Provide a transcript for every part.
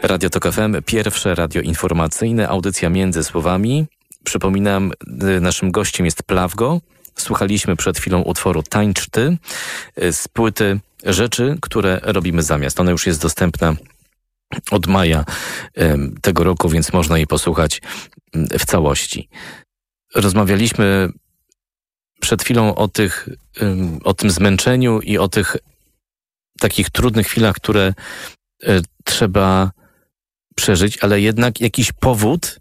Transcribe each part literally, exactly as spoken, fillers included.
Radio Tok F M, pierwsze radio informacyjne, audycja Między Słowami. Przypominam, naszym gościem jest Plawgo. Słuchaliśmy przed chwilą utworu Tańcz Ty z płyty Rzeczy, które robimy zamiast. Ona już jest dostępna od maja tego roku, więc można jej posłuchać w całości. Rozmawialiśmy przed chwilą o tych, o tym zmęczeniu i o tych takich trudnych chwilach, które trzeba przeżyć, ale jednak jakiś powód,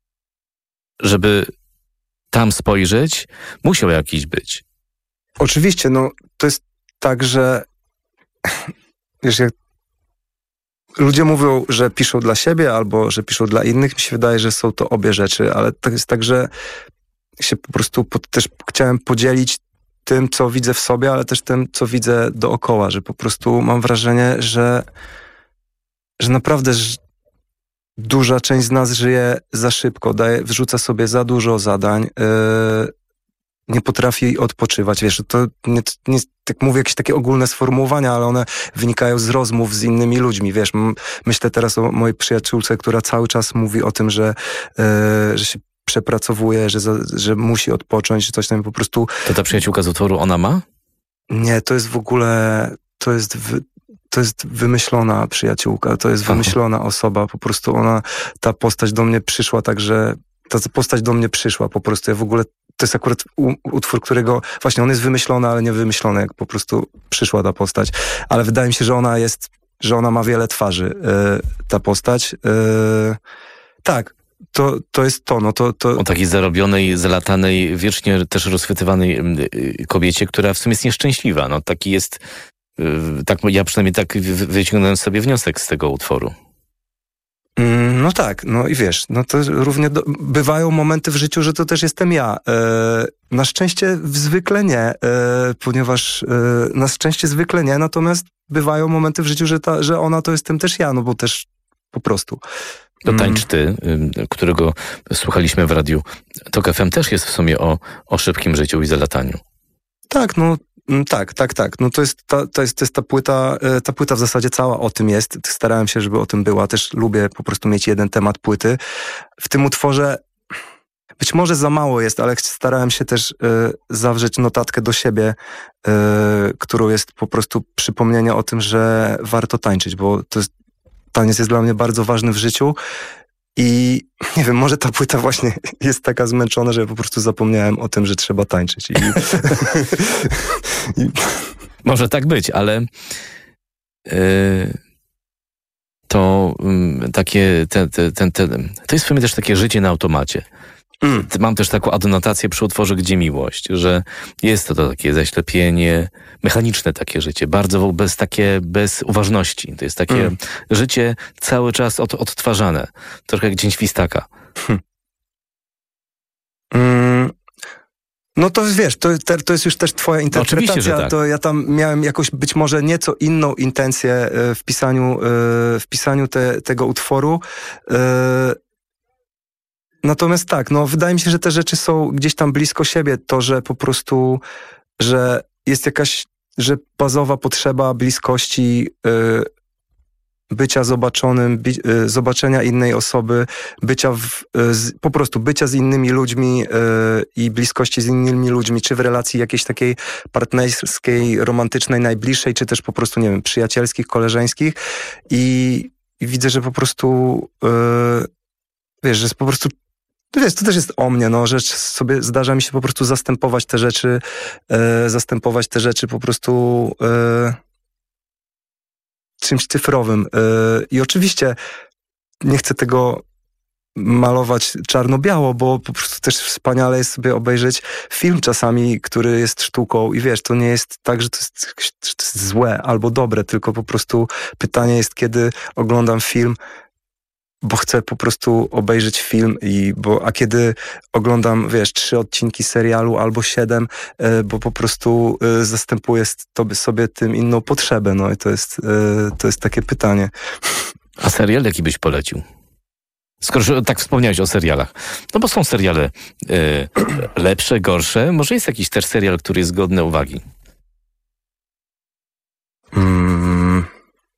żeby tam spojrzeć, musiał jakiś być. Oczywiście, no to jest tak, że wiesz, jak ludzie mówią, że piszą dla siebie albo że piszą dla innych, mi się wydaje, że są to obie rzeczy, ale to jest tak, że się po prostu po, też chciałem podzielić tym, co widzę w sobie, ale też tym, co widzę dookoła, że po prostu mam wrażenie, że, że naprawdę że duża część z nas żyje za szybko, daje, wrzuca sobie za dużo zadań, yy, nie potrafi odpoczywać. Wiesz, to nie, nie, tak mówię jakieś takie ogólne sformułowania, ale one wynikają z rozmów z innymi ludźmi. Wiesz, m- myślę teraz o mojej przyjaciółce, która cały czas mówi o tym, że, yy, że się przepracowuje, że, za, że musi odpocząć, że coś tam po prostu... To ta przyjaciółka z utworu, ona ma? Nie, to jest w ogóle... To jest... W, To jest wymyślona przyjaciółka, to jest wymyślona Aha. osoba, po prostu ona, ta postać do mnie przyszła tak, że ta postać do mnie przyszła po prostu, ja w ogóle, to jest akurat u, utwór, którego, właśnie on jest wymyślony, ale nie wymyślony, jak po prostu przyszła ta postać, ale wydaje mi się, że ona jest, że ona ma wiele twarzy, yy, ta postać, yy, tak, to, to jest to, no to, to... O takiej zarobionej, zalatanej, wiecznie też rozchwytywanej kobiecie, która w sumie jest nieszczęśliwa, no taki jest... Tak, ja przynajmniej tak wyciągnąłem sobie wniosek z tego utworu. No tak, no i wiesz, no to równie do, bywają momenty w życiu, że to też jestem ja. E, na szczęście zwykle nie, e, ponieważ e, na szczęście zwykle nie, natomiast bywają momenty w życiu, że, ta, że ona to jestem też ja, no bo też po prostu. To Tańcz Ty, którego słuchaliśmy w radiu Tok F M, też jest w sumie o, o szybkim życiu i zalataniu. Tak, no Tak, tak, tak. No to jest ta, to jest, to jest ta płyta, ta płyta w zasadzie cała o tym jest. Starałem się, żeby o tym była. Też lubię po prostu mieć jeden temat płyty. W tym utworze być może za mało jest, ale starałem się też y, zawrzeć notatkę do siebie, y, którą jest po prostu przypomnienie o tym, że warto tańczyć, bo to jest, taniec jest dla mnie bardzo ważny w życiu. I nie wiem, może ta płyta właśnie jest taka zmęczona, że ja po prostu zapomniałem o tym, że trzeba tańczyć. I... I... Może tak być, ale yy, to yy, takie, te, te, te, te, to jest w sumie też takie życie na automacie. Mm. Mam też taką adnotację przy utworze Gdzie miłość, że jest to, to takie zaślepienie, mechaniczne takie życie, bardzo bez takie, bez uważności. To jest takie mm. życie cały czas od, odtwarzane. Trochę jak Dzień Świstaka. Hmm. Mm. No to wiesz, to, to jest już też twoja interpretacja. No tak. To ja tam miałem jakoś być może nieco inną intencję w pisaniu, w pisaniu te, tego utworu. Natomiast tak, no wydaje mi się, że te rzeczy są gdzieś tam blisko siebie. To, że po prostu, że jest jakaś, że bazowa potrzeba bliskości, y, bycia zobaczonym, bi, y, zobaczenia innej osoby, bycia w, y, z, po prostu bycia z innymi ludźmi y, i bliskości z innymi ludźmi, czy w relacji jakiejś takiej partnerskiej, romantycznej, najbliższej, czy też po prostu, nie wiem, przyjacielskich, koleżeńskich. I, i widzę, że po prostu y, wiesz, że jest po prostu Wiesz, to też jest o mnie, no, że sobie zdarza mi się po prostu zastępować te rzeczy, e, zastępować te rzeczy po prostu e, czymś cyfrowym. E, I oczywiście nie chcę tego malować czarno-biało, bo po prostu też wspaniale jest sobie obejrzeć film czasami, który jest sztuką i wiesz, to nie jest tak, że to jest, że to jest złe albo dobre, tylko po prostu pytanie jest, kiedy oglądam film, bo chcę po prostu obejrzeć film, i bo, a kiedy oglądam, wiesz, trzy odcinki serialu albo siedem, e, bo po prostu e, zastępuję tobie sobie tym inną potrzebę, no i to jest, e, to jest takie pytanie. A serial jaki byś polecił? Skoro tak wspomniałeś o serialach. No bo są seriale e, lepsze, gorsze. Może jest jakiś też serial, który jest godny uwagi? Hmm.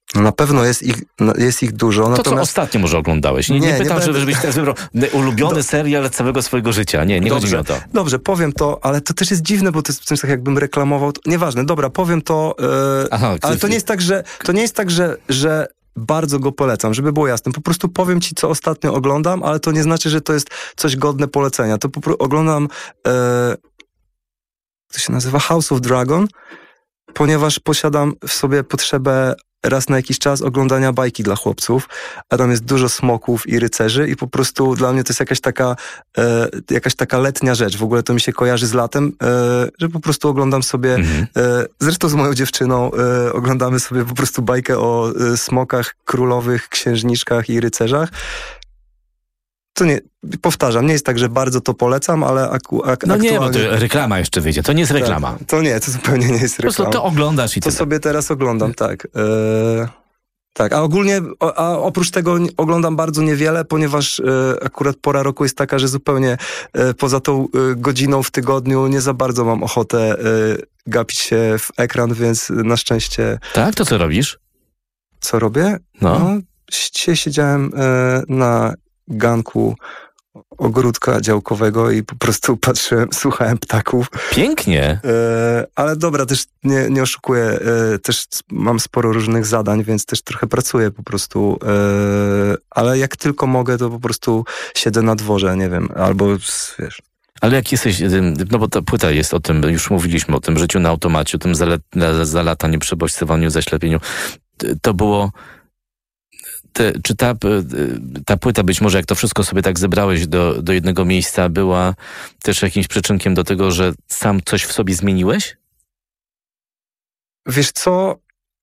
No na pewno jest ich, jest ich dużo. To, natomiast... co ostatnio może oglądałeś. Nie, nie, nie pytam, nie będę... żebyś teraz wybrał ulubiony Do... serial całego swojego życia. Nie, nie dobrze, chodzi mi o to. Dobrze, powiem to, ale to też jest dziwne, bo to jest w tym tak jakbym reklamował. To... Nieważne, dobra, powiem to, yy... Aha, ale to nie jest tak, że, to nie jest tak, że, że bardzo go polecam, żeby było jasne. Po prostu powiem ci, co ostatnio oglądam, ale to nie znaczy, że to jest coś godne polecenia. To po prostu oglądam, yy... to się nazywa House of Dragon, ponieważ posiadam w sobie potrzebę raz na jakiś czas oglądania bajki dla chłopców, a tam jest dużo smoków i rycerzy i po prostu dla mnie to jest jakaś taka e, jakaś taka letnia rzecz. W ogóle to mi się kojarzy z latem, e, że po prostu oglądam sobie, mhm. e, zresztą z moją dziewczyną e, oglądamy sobie po prostu bajkę o e, smokach, królowych, księżniczkach i rycerzach. To nie, powtarzam, nie jest tak, że bardzo to polecam, ale aku, ak, no aktualnie... nie, bo to reklama jeszcze wyjdzie, to nie jest reklama. Tak, to nie, to zupełnie nie jest reklama. Po prostu to oglądasz i To tyle. sobie teraz oglądam, tak. Yy, tak, a ogólnie, a oprócz tego oglądam bardzo niewiele, ponieważ yy, akurat pora roku jest taka, że zupełnie yy, poza tą yy, godziną w tygodniu nie za bardzo mam ochotę yy, gapić się w ekran, więc na szczęście... Tak? To co robisz? Co robię? No. no dzisiaj siedziałem yy, na ganku ogródka działkowego i po prostu patrzyłem, słuchałem ptaków. Pięknie. E, ale dobra, też nie, nie oszukuję, e, też mam sporo różnych zadań, więc też trochę pracuję po prostu, e, ale jak tylko mogę, to po prostu siedzę na dworze, nie wiem, albo wiesz... Ale jak jesteś, no bo ta płyta jest o tym, już mówiliśmy o tym życiu na automacie, o tym zalataniu, przebodźcowaniu, zaślepieniu. To było... Te, czy ta, ta płyta, być może jak to wszystko sobie tak zebrałeś do, do jednego miejsca, była też jakimś przyczynkiem do tego, że sam coś w sobie zmieniłeś? Wiesz co?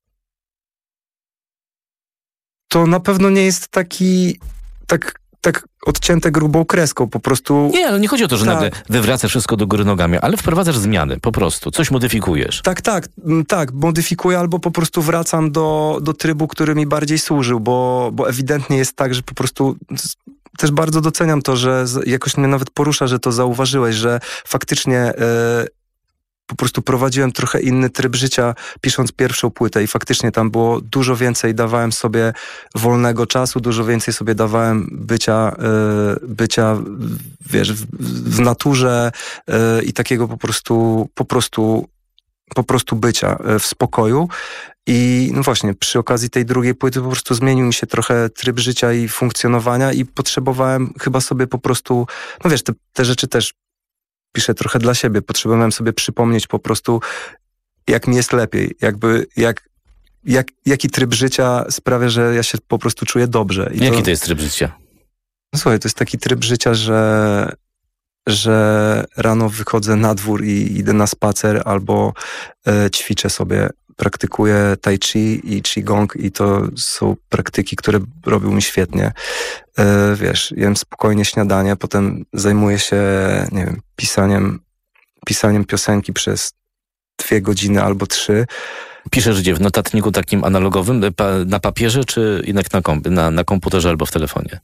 To na pewno nie jest taki tak, tak odcięte grubą kreską, po prostu... Nie, ale nie chodzi o to, że tak. nagle wywracasz wszystko do góry nogami, ale wprowadzasz zmiany, po prostu, coś modyfikujesz. Tak, tak, tak, modyfikuję albo po prostu wracam do, do trybu, który mi bardziej służył, bo, bo ewidentnie jest tak, że po prostu... Też bardzo doceniam to, że jakoś mnie nawet porusza, że to zauważyłeś, że faktycznie... Yy, po prostu prowadziłem trochę inny tryb życia, pisząc pierwszą płytę i faktycznie tam było dużo więcej, dawałem sobie wolnego czasu, dużo więcej sobie dawałem bycia, yy, bycia wiesz, w, w naturze yy, i takiego po prostu, po prostu, po prostu bycia yy, w spokoju. I no właśnie, przy okazji tej drugiej płyty po prostu zmienił mi się trochę tryb życia i funkcjonowania i potrzebowałem chyba sobie po prostu, no wiesz, te, te rzeczy też piszę trochę dla siebie. Potrzebowałem sobie przypomnieć po prostu, jak mi jest lepiej. Jakby, jak, jak, jaki tryb życia sprawia, że ja się po prostu czuję dobrze. I jaki to, to jest tryb życia? No słuchaj, to jest taki tryb życia, że, że rano wychodzę na dwór i idę na spacer albo e, ćwiczę sobie. Praktykuję tai chi i qigong i to są praktyki, które robią mi świetnie. E, wiesz, jem spokojnie śniadanie, potem zajmuję się, nie wiem, pisaniem, pisaniem piosenki przez dwie godziny albo trzy. Piszesz gdzie? W notatniku takim analogowym, na papierze, czy jednak na, komp- na, na komputerze albo w telefonie?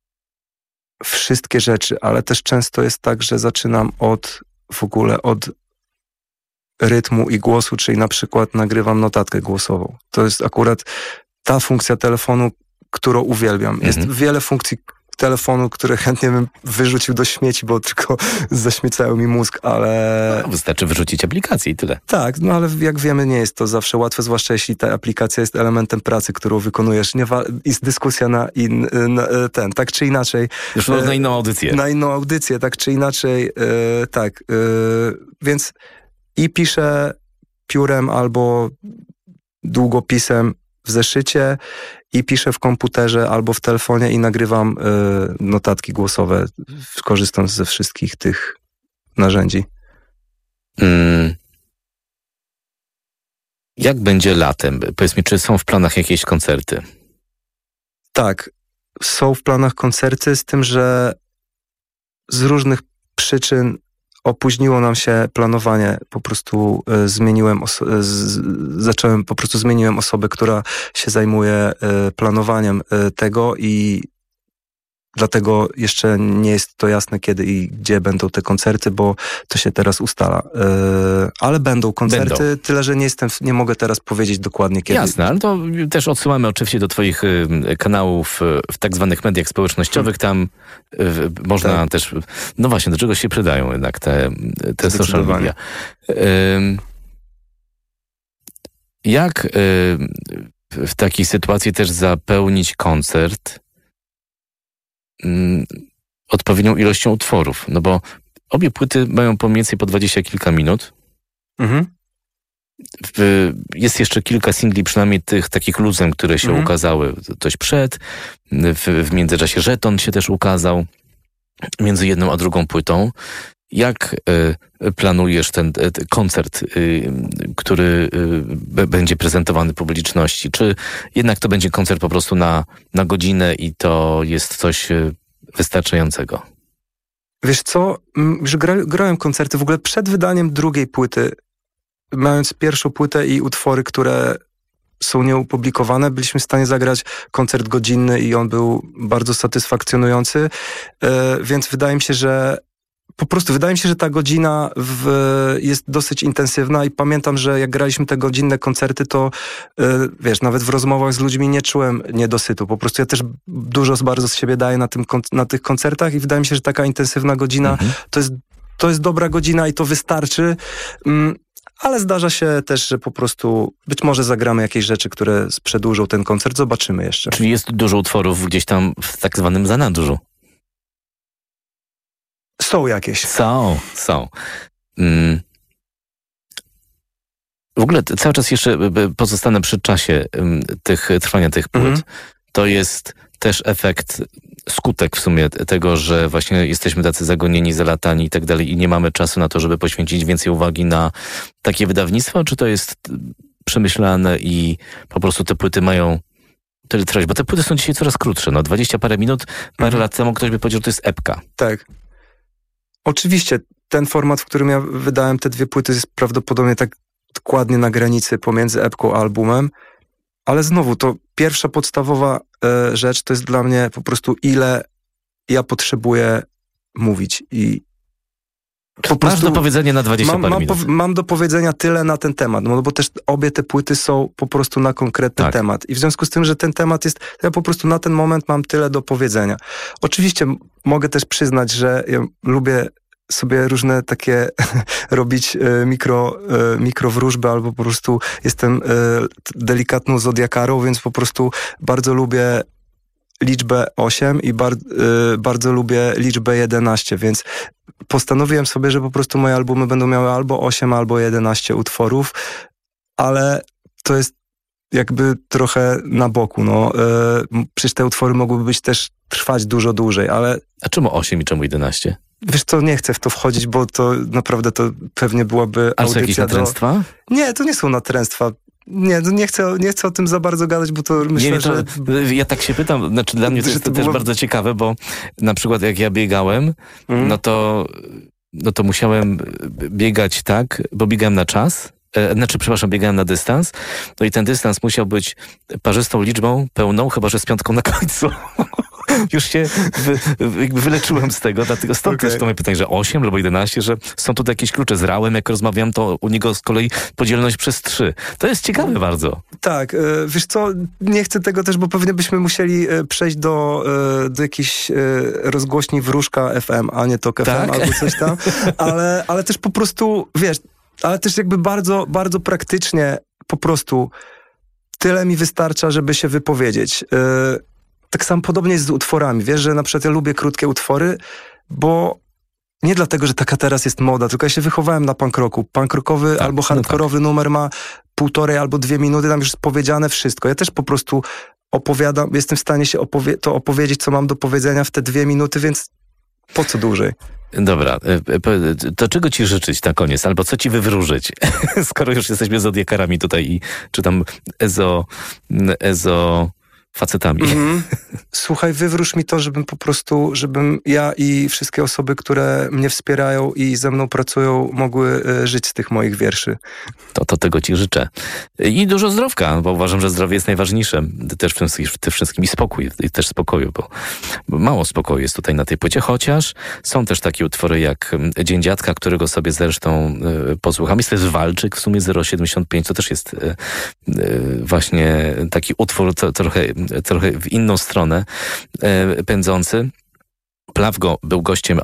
Wszystkie rzeczy, ale też często jest tak, że zaczynam od w ogóle od rytmu i głosu, czyli na przykład nagrywam notatkę głosową. To jest akurat ta funkcja telefonu, którą uwielbiam. Jest mhm. wiele funkcji telefonu, które chętnie bym wyrzucił do śmieci, bo tylko zaśmiecają mi mózg, ale... No, wystarczy wyrzucić aplikację i tyle. Tak, no ale jak wiemy, nie jest to zawsze łatwe, zwłaszcza jeśli ta aplikacja jest elementem pracy, którą wykonujesz. Nie wa- jest dyskusja na, in, na ten, tak czy inaczej. Już e, na inną audycję. Na inną audycję, tak czy inaczej. E, tak, e, więc i piszę piórem albo długopisem w zeszycie i piszę w komputerze albo w telefonie i nagrywam y, notatki głosowe, korzystając ze wszystkich tych narzędzi. Hmm. Jak będzie latem? Powiedz mi, czy są w planach jakieś koncerty? Tak, są w planach koncerty, z tym, że z różnych przyczyn opóźniło nam się planowanie, po prostu y, zmieniłem, oso- z, zacząłem, po prostu zmieniłem osobę, która się zajmuje y, planowaniem y, tego i dlatego jeszcze nie jest to jasne, kiedy i gdzie będą te koncerty, bo to się teraz ustala. Yy, ale będą koncerty, będą. Tyle, że nie jestem, nie mogę teraz powiedzieć dokładnie kiedy. Jasne, ale to też odsyłamy oczywiście do twoich y, kanałów y, w tak zwanych mediach społecznościowych. Tam y, można tak. też, no właśnie, do czego się przydają jednak te, te social media. Y, jak y, w takiej sytuacji też zapełnić koncert odpowiednią ilością utworów? No bo obie płyty mają po mniej więcej po dwadzieścia kilka minut. Mhm. W, jest jeszcze kilka singli, przynajmniej tych takich luzem, które się mhm. ukazały dość przed. W, w międzyczasie Żeton się też ukazał między jedną a drugą płytą. Jak y, planujesz ten y, koncert, y, który y, będzie prezentowany publiczności? Czy jednak to będzie koncert po prostu na, na godzinę i to jest coś y, wystarczającego? Wiesz co, już gra, grałem koncerty w ogóle przed wydaniem drugiej płyty, mając pierwszą płytę i utwory, które są nieopublikowane, byliśmy w stanie zagrać koncert godzinny i on był bardzo satysfakcjonujący, y, więc wydaje mi się, że Po prostu wydaje mi się, że ta godzina w, jest dosyć intensywna i pamiętam, że jak graliśmy te godzinne koncerty, to yy, wiesz, nawet w rozmowach z ludźmi nie czułem niedosytu. Po prostu ja też dużo bardzo z siebie daję na, tym, na tych koncertach i wydaje mi się, że taka intensywna godzina mhm. to, jest, to jest dobra godzina i to wystarczy. Yy, ale zdarza się też, że po prostu być może zagramy jakieś rzeczy, które przedłużą ten koncert. Zobaczymy jeszcze. Czyli jest dużo utworów gdzieś tam w tak zwanym zanadrzu. Są jakieś. Są, są. Mm. W ogóle cały czas jeszcze pozostanę przy czasie tych, trwania tych płyt. Mhm. To jest też efekt, skutek w sumie tego, że właśnie jesteśmy tacy zagonieni, zalatani i tak dalej i nie mamy czasu na to, żeby poświęcić więcej uwagi na takie wydawnictwo? Czy to jest przemyślane i po prostu te płyty mają tyle treść? Bo te płyty są dzisiaj coraz krótsze. No dwadzieścia parę minut, parę mhm. lat temu ktoś by powiedział, że to jest epka. Tak. Oczywiście ten format, w którym ja wydałem te dwie płyty, jest prawdopodobnie tak dokładnie na granicy pomiędzy epką a albumem, ale znowu to pierwsza podstawowa e, rzecz to jest dla mnie po prostu ile ja potrzebuję mówić i po Masz do powiedzenia na dwadzieścia mam, parę mam, minut. Po, mam do powiedzenia tyle na ten temat, no bo też obie te płyty są po prostu na konkretny tak. temat i w związku z tym, że ten temat jest, ja po prostu na ten moment mam tyle do powiedzenia. Oczywiście m- mogę też przyznać, że ja lubię sobie różne takie robić e, mikro, e, mikrowróżby, albo po prostu jestem e, delikatną zodiakarą, więc po prostu bardzo lubię liczbę osiem i bar, y, bardzo lubię liczbę jedenaście, więc postanowiłem sobie, że po prostu moje albumy będą miały albo osiem, albo jedenaście utworów, ale to jest jakby trochę na boku. No. Y, przecież te utwory mogłyby być też trwać dużo dłużej, ale... A czemu osiem i czemu jedenaście? Wiesz co, nie chcę w to wchodzić, bo to naprawdę to pewnie byłaby A audycja... A są jakieś natręctwa? Do... Nie, to nie są natręctwa. Nie, nie chcę, nie chcę o tym za bardzo gadać, bo to myślę, nie, to, że... Ja tak się pytam, znaczy dla mnie to jest to też było... bardzo ciekawe, bo na przykład jak ja biegałem, mm. no to no to musiałem biegać tak, bo biegałem na czas, e, znaczy przepraszam, biegałem na dystans, no i ten dystans musiał być parzystą liczbą pełną, chyba że z piątką na końcu. Już się wy, jakby wyleczyłem z tego, dlatego stąd okay. też to moje pytanie, że osiem albo jedenaście, że są tutaj jakieś klucze. Z Rałem, jak rozmawiam, to u niego z kolei podzielność przez trzy. To jest ciekawe bardzo. Tak, wiesz co, nie chcę tego też, bo pewnie byśmy musieli przejść do, do jakiejś rozgłośni Wróżka F M, a nie Tok F M tak? albo coś tam, ale, ale też po prostu, wiesz, ale też jakby bardzo, bardzo praktycznie po prostu tyle mi wystarcza, żeby się wypowiedzieć. Tak samo podobnie jest z utworami. Wiesz, że na przykład ja lubię krótkie utwory, bo nie dlatego, że taka teraz jest moda, tylko ja się wychowałem na punk rocku. Punk rockowy tak, albo hardkorowy no tak. numer ma półtorej albo dwie minuty, tam już jest powiedziane wszystko. Ja też po prostu opowiadam, jestem w stanie się opowie- to opowiedzieć, co mam do powiedzenia w te dwie minuty, więc po co dłużej? Dobra, to czego ci życzyć na koniec? Albo co ci wywróżyć? Skoro już jesteśmy zodiakarami tutaj i czy tam ezo... ezo facetami. Mm-hmm. Słuchaj, wywróż mi to, żebym po prostu, żebym ja i wszystkie osoby, które mnie wspierają i ze mną pracują, mogły e, żyć z tych moich wierszy. To, to tego ci życzę. I dużo zdrowka, bo uważam, że zdrowie jest najważniejsze. Też w tym, w tym wszystkim i spokój, i też spokoju, bo, bo mało spokoju jest tutaj na tej płycie, chociaż są też takie utwory jak Dzień Dziadka, którego sobie zresztą y, posłucham. Jest też Walczyk w sumie zero siedemdziesiąt pięć, to też jest y, y, właśnie taki utwór to, trochę, trochę w inną stronę y, pędzący. Plawgo był gościem